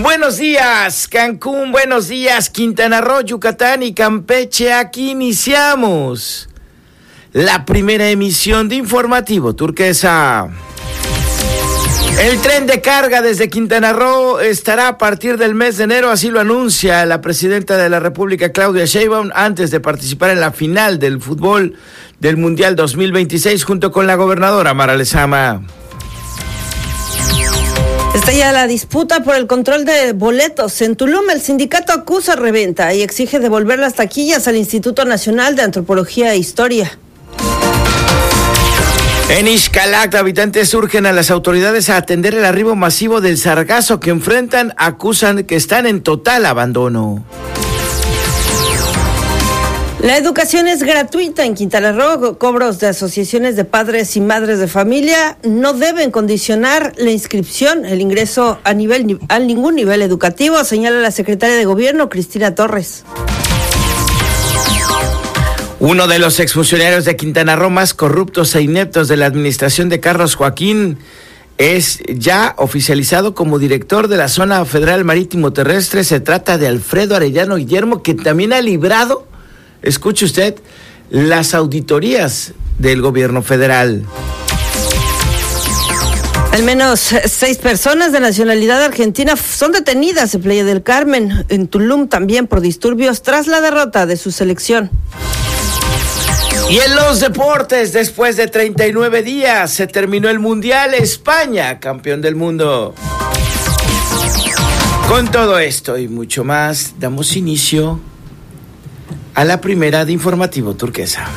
Buenos días, Cancún, buenos días, Quintana Roo, Yucatán y Campeche. Aquí iniciamos la primera emisión de Informativo Turquesa. El tren de carga desde Quintana Roo estará a partir del mes de enero, así lo anuncia la presidenta de la República, Claudia Sheinbaum, antes de participar en la final del fútbol del Mundial 2026 junto con la gobernadora Mara Lezama. Está ya la disputa por el control de boletos. En Tulum, el sindicato acusa reventa y exige devolver las taquillas al Instituto Nacional de Antropología e Historia. En Xcalac, habitantes urgen a las autoridades a atender el arribo masivo del sargazo que enfrentan, acusan que están en total abandono. La educación es gratuita en Quintana Roo. Cobros de asociaciones de padres y madres de familia no deben condicionar la inscripción, el ingreso a ningún nivel educativo, señala la secretaria de Gobierno, Cristina Torres. Uno de los exfuncionarios de Quintana Roo más corruptos e ineptos de la administración de Carlos Joaquín es ya oficializado como director de la Zona Federal Marítimo Terrestre. Se trata de Alfredo Arellano Guillermo, que también ha librado, escuche usted, las auditorías del gobierno federal. Al menos 6 personas de nacionalidad argentina son detenidas en Playa del Carmen, en Tulum también por disturbios tras la derrota de su selección. Y en los deportes, después de 39 días, se terminó el Mundial. España, campeón del mundo. Con todo esto y mucho más, damos inicio a la primera de Informativo Turquesa.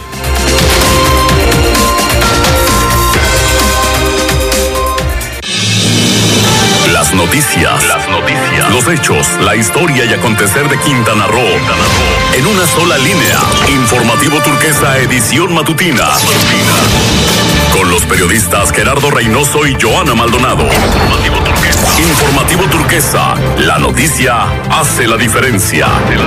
Las noticias, los hechos, la historia y acontecer de Quintana Roo. En una sola línea. Informativo Turquesa, edición matutina. Con los periodistas Gerardo Reynoso y Joana Maldonado. Informativo Turquesa, la noticia hace la diferencia.